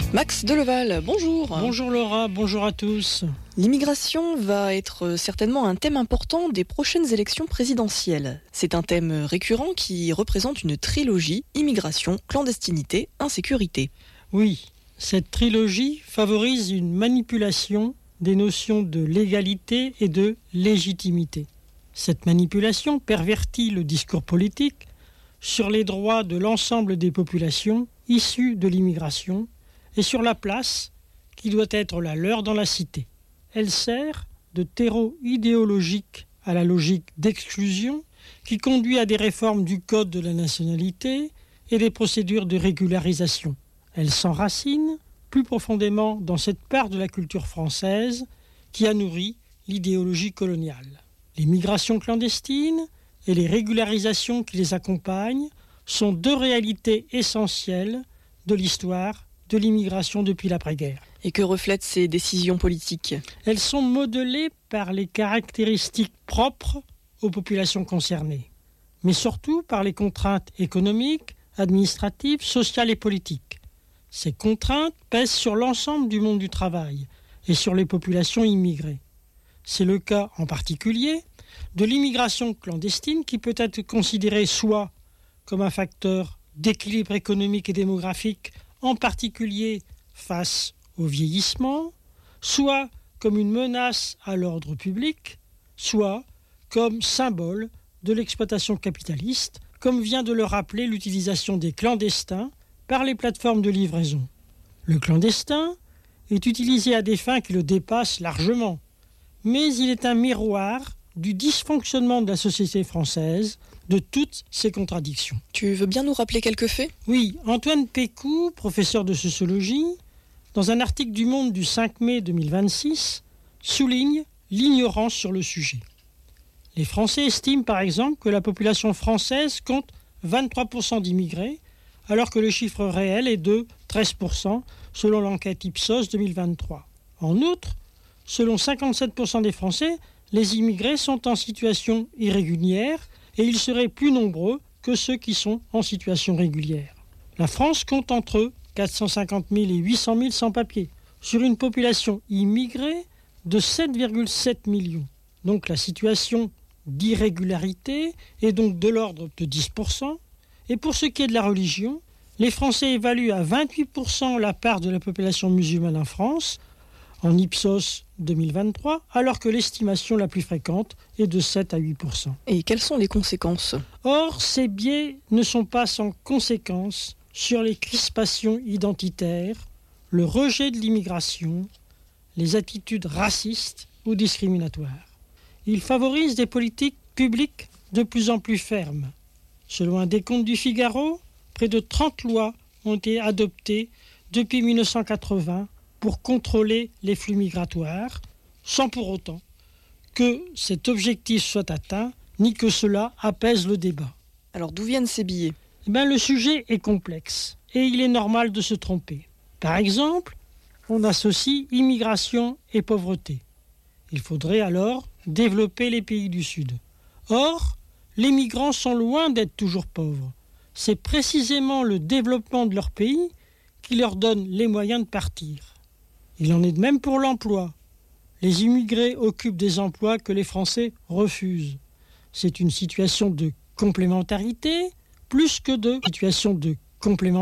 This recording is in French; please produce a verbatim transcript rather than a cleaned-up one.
Max Deleval, bonjour. Bonjour Laura, bonjour à tous. L'immigration va être certainement un thème important des prochaines élections présidentielles. C'est un thème récurrent qui représente une trilogie, immigration, clandestinité, insécurité. Oui, cette trilogie favorise une manipulation des notions de légalité et de légitimité. Cette manipulation pervertit le discours politique sur les droits de l'ensemble des populations issues de l'immigration et sur la place qui doit être la leur dans la cité. Elle sert de terreau idéologique à la logique d'exclusion qui conduit à des réformes du code de la nationalité et des procédures de régularisation. Elle s'enracine plus profondément dans cette part de la culture française qui a nourri l'idéologie coloniale. Les migrations clandestines et les régularisations qui les accompagnent sont deux réalités essentielles de l'histoire de l'immigration depuis l'après-guerre. Et que reflètent ces décisions politiques ? Elles sont modelées par les caractéristiques propres aux populations concernées, mais surtout par les contraintes économiques, administratives, sociales et politiques. Ces contraintes pèsent sur l'ensemble du monde du travail et sur les populations immigrées. C'est le cas en particulier de l'immigration clandestine qui peut être considérée soit comme un facteur d'équilibre économique et démographique, en particulier face au vieillissement, soit comme une menace à l'ordre public, soit comme symbole de l'exploitation capitaliste, comme vient de le rappeler l'utilisation des clandestins par les plateformes de livraison. Le clandestin est utilisé à des fins qui le dépassent largement, mais il est un miroir du dysfonctionnement de la société française, de toutes ces contradictions. Tu veux bien nous rappeler quelques faits ? Oui, Antoine Pécou, professeur de sociologie, dans un article du Monde du cinq mai deux mille vingt-six, souligne l'ignorance sur le sujet. Les Français estiment par exemple que la population française compte vingt-trois pour cent d'immigrés, alors que le chiffre réel est de treize pour cent selon l'enquête Ipsos deux mille vingt-trois. En outre, selon cinquante-sept pour cent des Français, les immigrés sont en situation irrégulière et ils seraient plus nombreux que ceux qui sont en situation régulière. La France compte entre quatre cent cinquante mille et huit cent mille sans-papiers, sur une population immigrée de sept virgule sept millions. Donc la situation d'irrégularité est donc de l'ordre de dix pour cent. Et pour ce qui est de la religion, les Français évaluent à vingt-huit pour cent la part de la population musulmane en France, en Ipsos deux mille vingt-trois, alors que l'estimation la plus fréquente est de sept à huit pour cent. Et quelles sont les conséquences ? Or, ces biais ne sont pas sans conséquences sur les crispations identitaires, le rejet de l'immigration, les attitudes racistes ou discriminatoires. Ils favorisent des politiques publiques de plus en plus fermes. Selon un décompte du Figaro, près de trente lois ont été adoptées depuis mille neuf cent quatre-vingts pour contrôler les flux migratoires, sans pour autant que cet objectif soit atteint, ni que cela apaise le débat. Alors d'où viennent ces billets ? Eh bien, le sujet est complexe et il est normal de se tromper. Par exemple, on associe immigration et pauvreté. Il faudrait alors développer les pays du Sud. Or, les migrants sont loin d'être toujours pauvres. C'est précisément le développement de leur pays qui leur donne les moyens de partir. Il en est de même pour l'emploi. Les immigrés occupent des emplois que les Français refusent. C'est une situation de complémentarité plus que de situation de complémentarité.